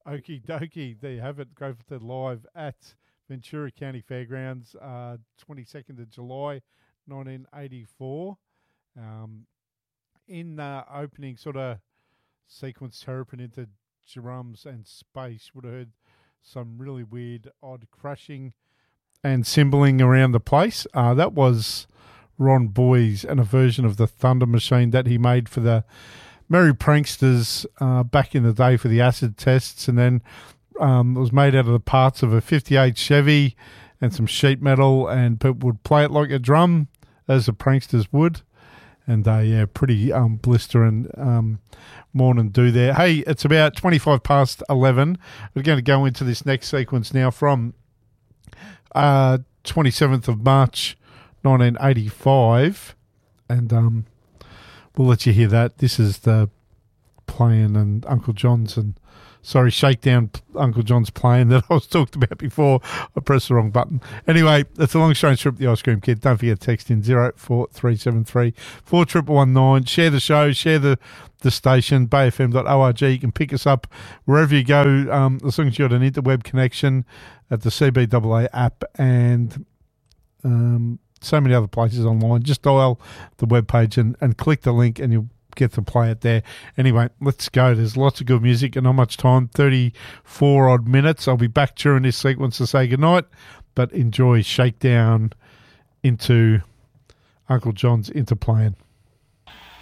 Okie dokie. There you have it. Grateful Dead live at Ventura County Fairgrounds, 22nd of July, 1984. In the opening sort of sequence, Terrapin into drums and space, would have heard some really weird, odd crashing and cymbling around the place. That was Ron Boys and a version of the Thunder Machine that he made for the Merry Pranksters back in the day for the acid tests, and then it was made out of the parts of a 58 Chevy and some sheet metal, and people would play it like a drum, as the Pranksters would. And pretty blistering morning do there. Hey, it's about 25 past 11. We're going to go into this next sequence now from 27th of March, 1985. And we'll let you hear that. This is the playing and Uncle John's and Shakedown Uncle John's playing that I was talking about before. I pressed the wrong button. Anyway, it's a long strange trip, the Ice Cream Kid. Don't forget to text in 04373 4119. Share the show, share the station, bayfm.org. You can pick us up wherever you go, as long as you've got an interweb connection at the CBAA app and so many other places online. Just dial the webpage and click the link and you'll get to play it there. Anyway, let's go. There's lots of good music and not much time, 34 odd minutes. I'll be back during this sequence to say goodnight, but enjoy Shakedown into Uncle John's into playing.